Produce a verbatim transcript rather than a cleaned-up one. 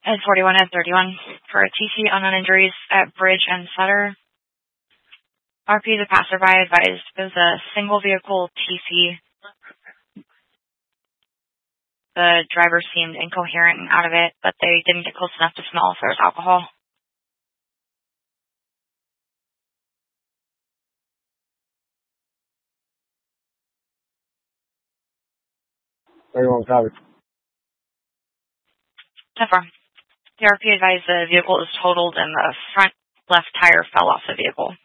At forty-one at thirty-one for a T C unknown injuries at Bridge and Sutter. R P, the passerby, advised it was a single vehicle T C. The driver seemed incoherent and out of it, but they didn't get close enough to smell if there was alcohol. thirty-one copy. ten four. The R P advised the vehicle was totaled and the front left tire fell off the vehicle.